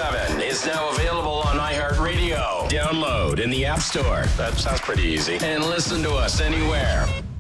24/7 is now available on iHeartRadio. Download in the App Store. That sounds pretty easy. And listen to us anywhere.